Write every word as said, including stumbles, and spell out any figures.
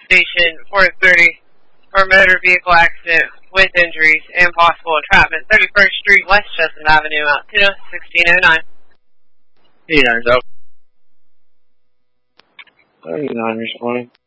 station four thirty for motor vehicle accident with injuries and possible entrapment. thirty-first Street, West Chestnut Avenue, Altoona, sixteen oh nine. eighty-nine, out. eighty-nine responding.